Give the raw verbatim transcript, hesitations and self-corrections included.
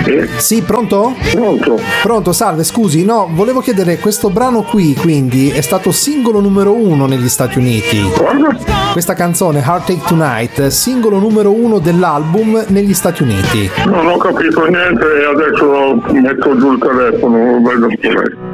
Sì? Sì, pronto? Pronto? Pronto, salve, scusi, no, volevo chiedere, questo brano qui, quindi, è stato singolo numero uno negli Stati Uniti. Cosa? Questa canzone, Heartache Tonight, singolo numero uno dell'album negli Stati Uniti. Non ho capito niente e adesso metto giù il telefono, vedo.